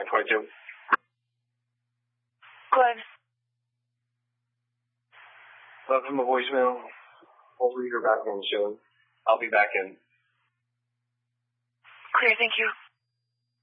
22. Go ahead. Left him a voicemail. Hopefully you're back in soon. I'll be back in. Clear, thank you.